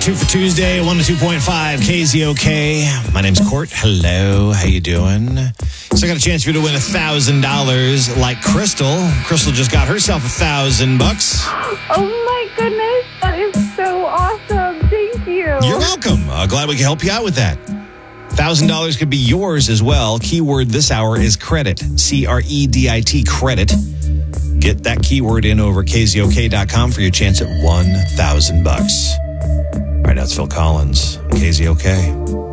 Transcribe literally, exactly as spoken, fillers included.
Two for Tuesday, one to two point five K Z O K. My name's Court. Hello, how you doing? So I got a chance for you to win a thousand dollars like Crystal. Crystal just got herself a thousand bucks. Oh my goodness, that is so awesome. Thank you. You're welcome. Uh, glad we can help you out with that. Thousand dollars could be yours as well. Keyword this hour is credit. C R E D I T, credit. Get that keyword in over K Z O K dot com for your chance at one thousand bucks. All right, now it's Phil Collins, K Z O K.